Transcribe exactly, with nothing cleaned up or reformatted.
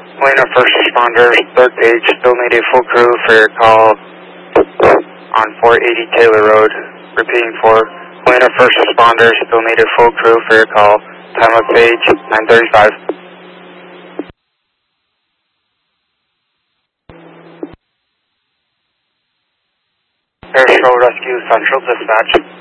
Helena first responders, third page, still need a full crew for your call on four eighty Taylor Road. Repeating for Helena first responders, still need a full crew for your call. Time of page nine thirty-five. Paris Rescue Central Dispatch.